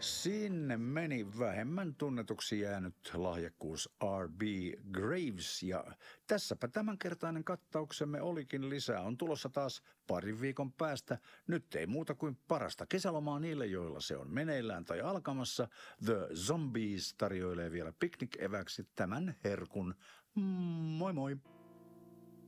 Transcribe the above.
Sinne meni vähemmän tunnetuksi jäänyt lahjakkuus R.B. Graves ja tässäpä tämänkertainen kattauksemme olikin. Lisää on tulossa taas parin viikon päästä. Nyt ei muuta kuin parasta kesälomaa niille, joilla se on meneillään tai alkamassa. The Zombies tarjoilee vielä piknik-eväksi tämän herkun. Moi moi!